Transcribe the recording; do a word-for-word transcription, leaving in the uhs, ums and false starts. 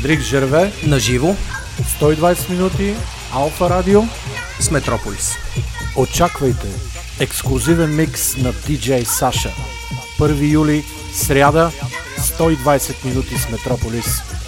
Седрик Жерве на живо сто и двайсет минути Алфа Радио с Метрополис. Очаквайте ексклузивен микс на диджей Саша. първи юли, сряда, сто и двайсет минути с Метрополис.